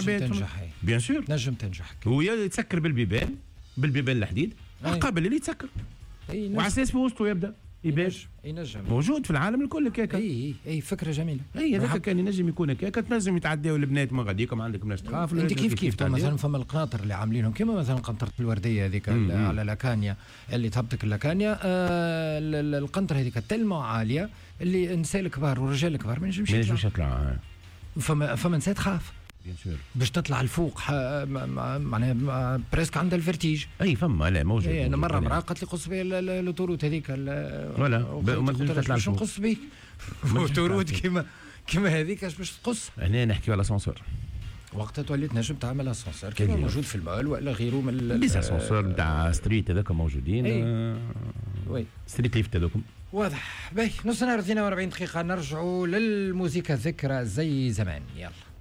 عباد بيان سور نجم تنجح ويا تسكر بالبيبان الحديد قابل اللي يتسكر وعلى اساس في وسطه يبدا يباش ينجم موجود في العالم الكل هكاك. اي فكره جميله. هذاك كان ينجم يكون هكاك، تنجم يتعداو البنات ما غاديكم عندكم ناس تخاف. انت كيف مثلا فما القناطر اللي عاملينهم كما مثلا قنطره الورديه هذيك على لاكانيا اللي تهبطك لاكانيا، القنطره هذيك تلمع عاليه اللي النساء الكبار والرجال الكبار ما ينجمش يطلعوا. فما نساء تخاف باش تطلع الفوق معناها بريسك عندها الفيرتيج. اي فما لا موجود. انا مره امراه قالت لي قص بي الاوتوروت هذيك ولا ما تطلع باش نقص بيك اوتوروت كيما هذيك باش تقص. هنا نحكيو على الاسانسور وقتها توليت نجم تعمل اسانسور كيما موجود في المول ولا غيره من الاسانسور نتاع ستريت هذاك موجودين. وي ستريت ليفت هذوكم واضح. باهي نص نهار 42 دقيقه نرجعوا للموسيقى ذكرى زي زمان. يلا